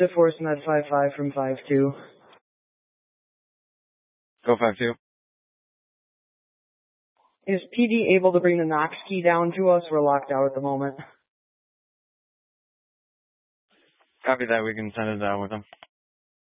to Force Med 5-5 from 5-2. Go 5-2. Is PD able to bring the Knox key down to us? We're locked out at the moment. Copy that. We can send it down with them.